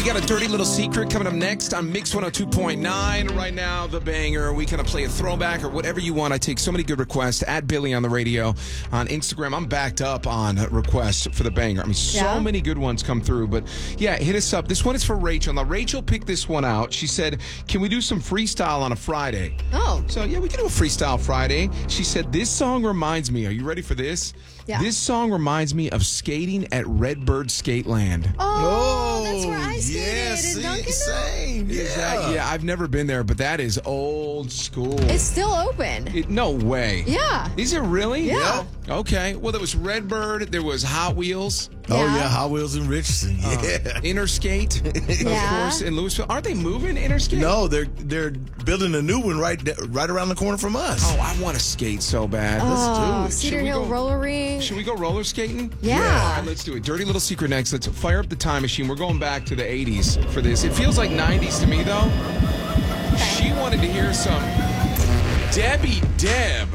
We got a dirty little secret coming up next on Mix 102.9. Right now, the banger. We kind of play a throwback or whatever you want. I take so many good requests at Billy on the radio on Instagram. I'm backed up on requests for the banger. I mean, so many good ones come through. But yeah, hit us up. This one is for Rachel. Now, Rachel picked this one out. She said, can we do some freestyle on a Friday? Oh. So yeah, we can do a freestyle Friday. She said, this song reminds me. Are you ready for this? Yeah. This song reminds me of skating at Redbird Skateland. Oh, that's where I skated yes, in Duncan. same. Yeah, I've never been there, but that is old school. It's still open. No way. Yeah. Is it really? Yeah. Okay. Well, there was Redbird. There was Hot Wheels. Oh, Yeah. yeah, Hot Wheels in Richardson. Yeah. Interstate, of Yeah. course, in Louisville. Aren't they moving Interstate? No, they're building a new one right around the corner from us. Oh, I want to skate so bad. Oh, Let's do it. Cedar Hill roller rink. Should we go roller skating? Yeah. All right, let's do it. Dirty little secret next. Let's fire up the time machine. We're going back to the 80s for this. It feels like 90s to me, though. She wanted to hear some Debbie Deb.